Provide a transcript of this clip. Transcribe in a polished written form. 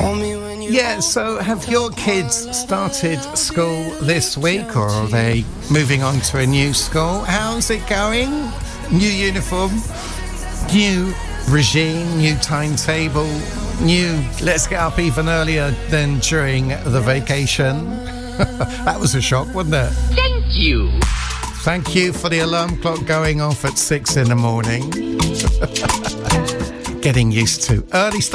Yeah, so have your kids started school this week, or are they moving on to a new school? How's it going? New uniform, new regime, new timetable, new let's get up even earlier than during the vacation. That was a shock, wasn't it? Thank you. Thank you for the alarm clock going off at 6 in the morning. Getting used to early start.